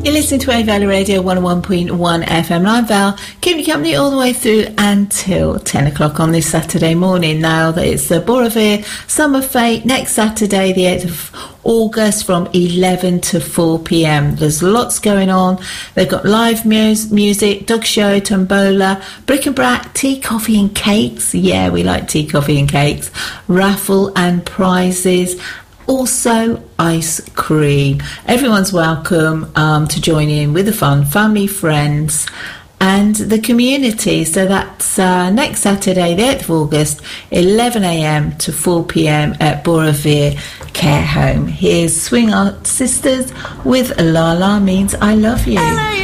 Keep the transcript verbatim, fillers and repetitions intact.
You're listening to Wave Valley Radio one oh one point one F M. I'm Val, keeping you company all the way through until ten o'clock on this Saturday morning. Now that it's the Bore O'Fere Summer Fete next Saturday, the eighth of August, from eleven to four p.m. There's lots going on. They've got live mus- music, dog show, tombola, bric-a-brac, tea, coffee and cakes. Yeah, we like tea, coffee and cakes. Raffle and prizes. Also, ice cream. Everyone's welcome um, to join in with the fun, family, friends, and the community. So that's uh, next Saturday, the eighth of August, eleven a.m. to four p.m. at Bore O'Fere Care Home. Here's Swing Art Sisters with La La Means I Love You.